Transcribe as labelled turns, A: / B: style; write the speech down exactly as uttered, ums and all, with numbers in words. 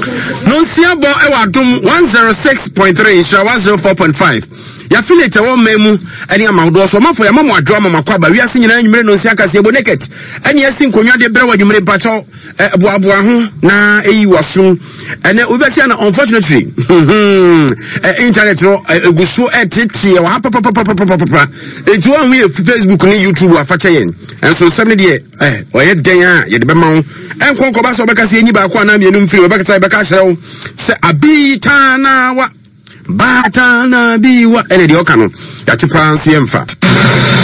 A: Nonsia bo e wadom one oh six point three shira one oh four point five. Ya affiliate wo memu ene amawdo so mafo ya mamu adwo amako aba wiase nyina anwumre Nonsia kase ebo naked ene yasi nkonwa de bre wadwumre pacho aboabo ho na eyi wasum ene obesi na unfortunately internet no eguso etete wa papa papa papa etu an we Facebook ni YouTube afacha yen enso seven de eh oye den a ye de be ma wo enkonko ba so be kase enyi ba ko na mienu mfiri be kase be ka hyerew se abitana wa batana biwa ene de oka no ya chipa nsie mfa